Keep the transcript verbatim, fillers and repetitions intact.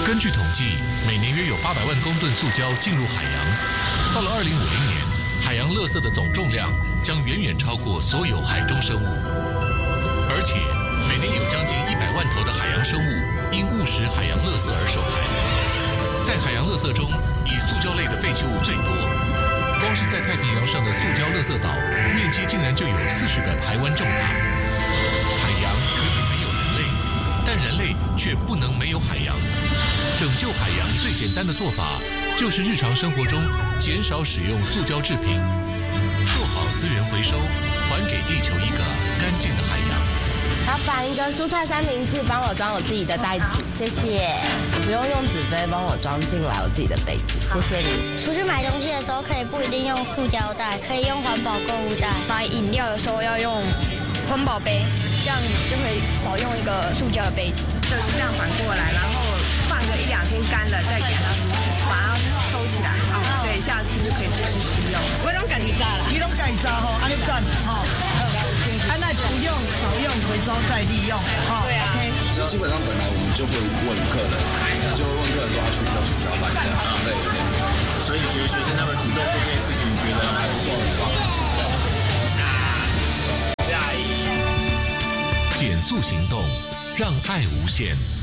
根据统计，每年约有八百万公吨塑胶进入海洋。到了二零五零年，海洋垃圾的总重量将远远超过所有海中生物，而且每年有将近一百万头的海洋生物因误食海洋垃圾而受害。在海洋垃圾中，以塑胶类的废弃物最多。光是在太平洋上的塑胶垃圾岛，面积竟然就有四十个台湾这么大。海洋可以没有人类，但人类却不能没有海洋。拯救海洋最简单的做法，就是日常生活中减少使用塑胶制品，做好资源回收，还给地球一个干净的海洋。 老板，一个蔬菜三明治，帮我装我自己的袋子，谢谢。不用用纸杯，帮我装进来我自己的杯子，谢谢你。 出去买东西的时候，可以不一定用塑胶袋，可以用环保购物袋。 买饮料的时候要用环保杯，这样就可以少用一个塑胶的杯子。 就是这样反过来，然后放个一两天干了，再给它把它收起来。哦，对，下次就可以继续使用。我拢家己炸啦，你拢家己炸吼，安尼赚吼。安那不用少用，回收再利用。哦，对啊。 其实基本上本来我们就会问客人，就会问客人说他需不需要塑胶袋这样。对对。所以你觉得学生他们主动做这件事情，你觉得还不错，很棒。 减速行动，让爱无限。